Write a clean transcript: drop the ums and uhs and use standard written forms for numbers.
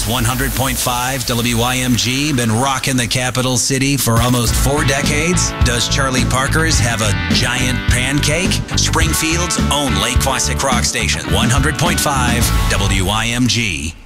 100.5 WYMG been rocking the capital city for almost 4 decades? Does Charlie Parker's have a giant pancake? Springfield's own Lake Quasic Rock Station, 100.5 WYMG.